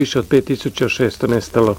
više od 5600 nestalo.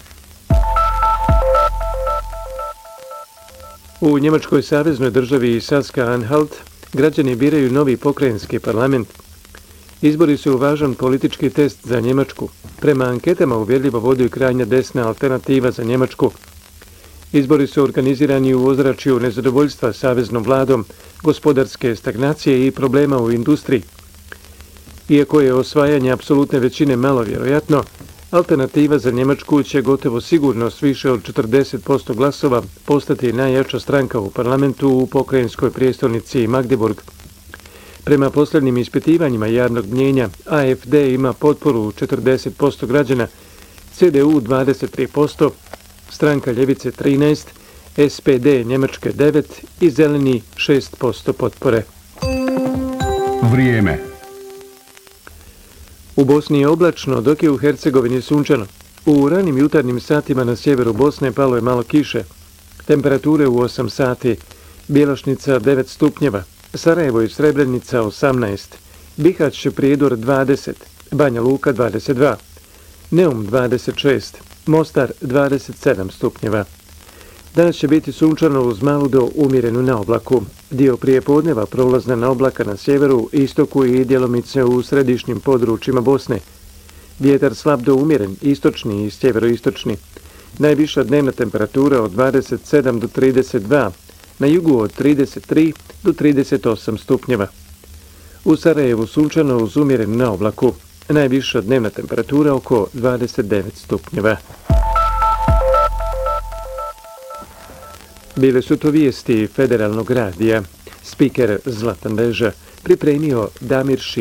U Njemačkoj saveznoj državi Saska-Anhalt građani biraju novi pokrajinski parlament. Izbori su važan politički test za Njemačku. Prema anketama uvjerljivo vodi krajnja desna alternativa za Njemačku. Izbori su organizirani u ozračju nezadovoljstva saveznom vladom, gospodarske stagnacije i problema u industriji. Iako je osvajanje apsolutne većine malo vjerojatno, alternativa za Njemačku će gotovo sigurno s više od 40% glasova postati najjača stranka u parlamentu u pokrajinskoj prijestolnici Magdeburg. Prema posljednjim ispitivanjima javnog mnjenja, AfD ima potporu 40% građana, CDU 23%, stranka ljevice 13%, SPD Njemačke 9% i zeleni 6% potpore. Vrijeme. U Bosni je oblačno, dok je u Hercegovini sunčano. U ranim jutarnjim satima na sjeveru Bosne palo je malo kiše. Temperature u 8 sati. Bjelašnica 9 stupnjeva. Sarajevo i Srebrenica 18. Bihać Prijedor 20. Banja Luka 22. Neum 26. Mostar 27 stupnjeva. Danas će biti sunčano uz malu do umjerenu na oblaku. Dio prijepodneva prolazna na oblaka na sjeveru, istoku i djelomice u središnjim područjima Bosne. Vjetar slab do umjeren, istočni i sjeveroistočni. Najviša dnevna temperatura od 27 do 32, na jugu od 33 do 38 stupnjeva. U Sarajevu sunčano uz umjeren na oblaku. Najviša dnevna temperatura oko 29 stupnjeva. Bile su to vijesti Federalnog radija. Spiker Zlatan Veža pripremio Damir Ši.